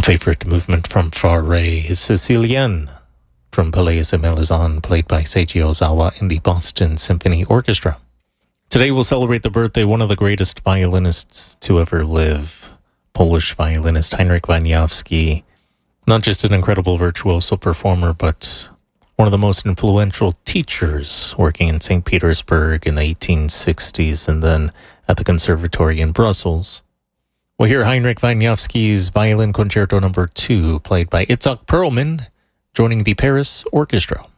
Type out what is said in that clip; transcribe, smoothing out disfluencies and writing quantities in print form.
A favorite movement from Fauré is Sicilienne from Pelléas et Mélisande, played by Seiji Ozawa in the Boston Symphony Orchestra. Today we'll celebrate the birthday of one of the greatest violinists to ever live, Polish violinist Heinrich Wieniawski. Not just an incredible virtuoso performer, but one of the most influential teachers, working in St. Petersburg in the 1860s and then at the Conservatory in Brussels. We'll hear Heinrich Wieniawski's Violin Concerto No. 2, played by Itzhak Perlman, joining the Paris Orchestra.